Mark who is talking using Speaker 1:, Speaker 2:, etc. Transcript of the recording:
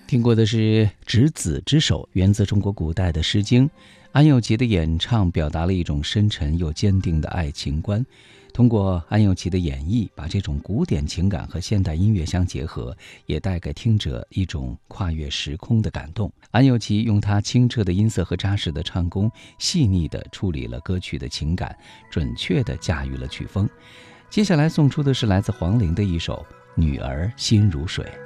Speaker 1: 听过的是执子之手，源自中国古代的《诗经》。安又琪的演唱表达了一种深沉又坚定的爱情观。通过安又琪的演绎，把这种古典情感和现代音乐相结合，也带给听者一种跨越时空的感动。安又琪用她清澈的音色和扎实的唱功，细腻地处理了歌曲的情感，准确地驾驭了曲风。接下来送出的是来自黄龄的一首《女儿心如水》。